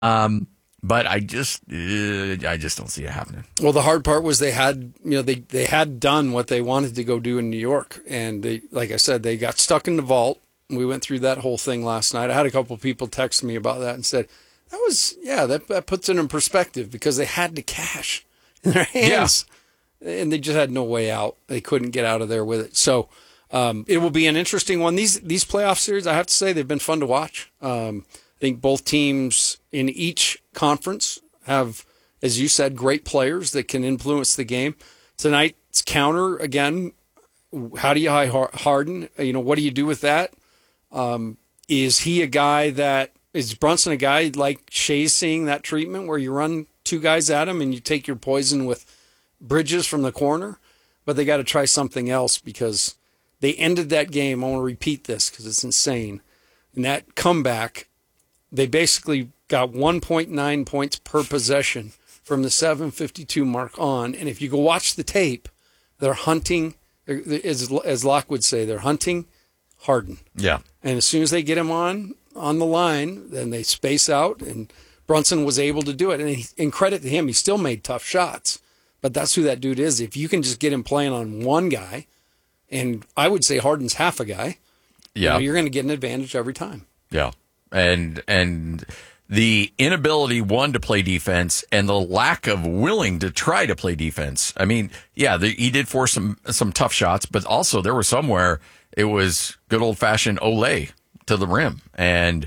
But I just don't see it happening. Well, the hard part was they had done what they wanted to go do in New York, and they, like I said, they got stuck in the vault. We went through that whole thing last night. I had a couple of people text me about that and said that puts it in perspective because they had the cash in their hands, and they just had no way out. They couldn't get out of there with it. So it will be an interesting one. These playoff series, I have to say, they've been fun to watch. I think both teams in each conference have, as you said, great players that can influence the game. Tonight's counter, again, how do you high Harden? What do you do with that? Is he a guy is Brunson a guy like Shea's seeing that treatment where you run two guys at him and you take your poison with Bridges from the corner? But they got to try something else because they ended that game. I want to repeat this because it's insane. In that comeback, they basically got 1.9 points per possession from the 7:52 mark on. And if you go watch the tape, they're hunting, as Locke would say, they're hunting Harden. Yeah. And as soon as they get him on the line, then they space out, and Brunson was able to do it. And credit to him, he still made tough shots. But that's who that dude is. If you can just get him playing on one guy, and I would say Harden's half a guy, you're going to get an advantage every time. Yeah. And the inability, one, to play defense and the lack of willing to try to play defense. I mean, he did force some tough shots, but also there were some where it was good old-fashioned Olay to the rim. And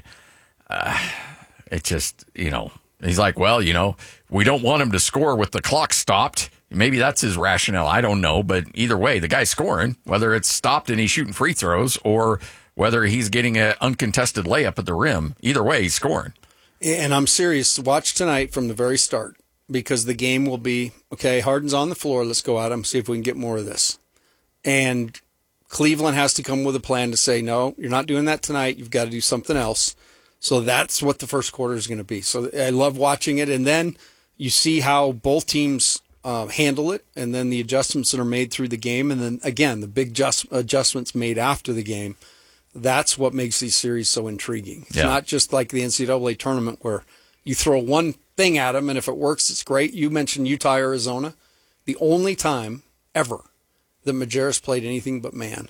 it just, he's like, well, we don't want him to score with the clock stopped. Maybe that's his rationale. I don't know. But either way, the guy's scoring, whether it's stopped and he's shooting free throws or whether he's getting an uncontested layup at the rim. Either way, he's scoring. And I'm serious. Watch tonight from the very start because the game will be, okay, Harden's on the floor. Let's go at him, see if we can get more of this. And Cleveland has to come with a plan to say, no, you're not doing that tonight. You've got to do something else. So that's what the first quarter is going to be. So I love watching it. And then you see how both teams handle it, and then the adjustments that are made through the game. And then, again, the big adjustments made after the game. That's what makes these series so intriguing. It's not just like the NCAA tournament where you throw one thing at them, and if it works, it's great. You mentioned Utah, Arizona. The only time ever that Majerus played anything but man.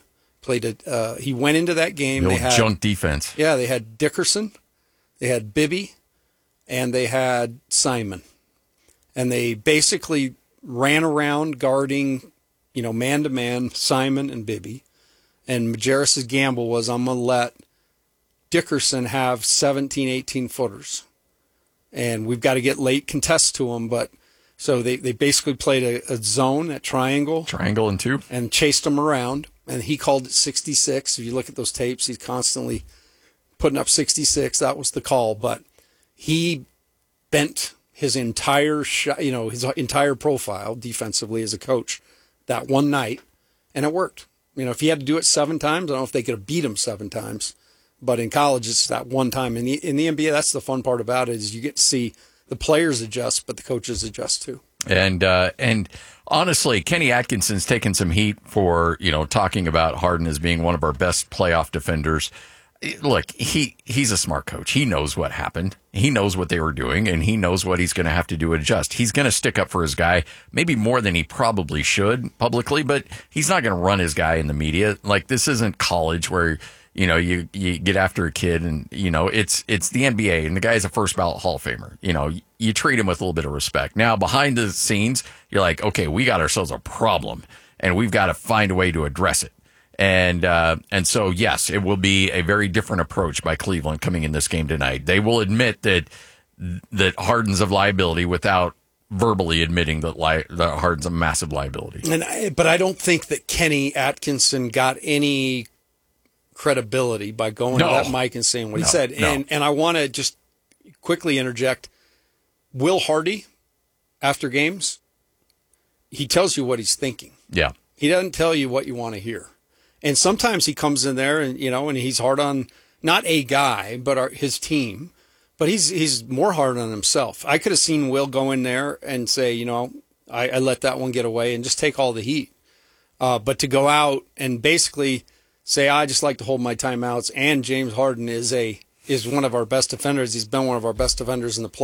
He went into that game. They had junk defense. Yeah, they had Dickerson, they had Bibby, and they had Simon. And they basically ran around guarding, man-to-man Simon and Bibby. And Majerus' gamble was, I'm going to let Dickerson have 17, 18-footers. And we've got to get late contests to him. But so they basically played a zone, a triangle. Triangle and two. And chased him around. And he called it 66. If you look at those tapes, he's constantly putting up 66. That was the call. But he bent his entire shot, his entire profile defensively as a coach that one night, and it worked. If he had to do it 7 times, I don't know if they could have beat him 7 times, but in college it's that one time. In the NBA, that's the fun part about it is you get to see the players adjust, but the coaches adjust too. And honestly, Kenny Atkinson's taken some heat for talking about Harden as being one of our best playoff defenders. Look, he's a smart coach. He knows what happened. He knows what they were doing, and he knows what he's going to have to do to adjust. He's going to stick up for his guy, maybe more than he probably should publicly, but he's not going to run his guy in the media. Like, this isn't college where, you get after a kid and, it's the NBA, and the guy's a first ballot Hall of Famer. You treat him with a little bit of respect. Now, behind the scenes, you're like, okay, we got ourselves a problem, and we've got to find a way to address it. And so, yes, it will be a very different approach by Cleveland coming in this game tonight. They will admit that Harden's a liability without verbally admitting that Harden's a massive liability. But I don't think that Kenny Atkinson got any credibility by going to that mic and saying what he said. And I want to just quickly interject. Will Hardy, after games, he tells you what he's thinking. Yeah. He doesn't tell you what you want to hear. And sometimes he comes in there and, and he's hard on not a guy, but his team. But he's more hard on himself. I could have seen Will go in there and say, I let that one get away and just take all the heat. But to go out and basically say, I just like to hold my timeouts, and James Harden is a is one of our best defenders. He's been one of our best defenders in the playoffs.